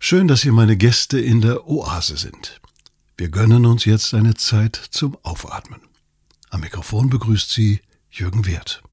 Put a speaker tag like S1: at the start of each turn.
S1: Schön, dass ihr meine Gäste in der Oase sind. Wir gönnen uns jetzt eine Zeit zum Aufatmen. Am Mikrofon begrüßt Sie Jürgen Wirth.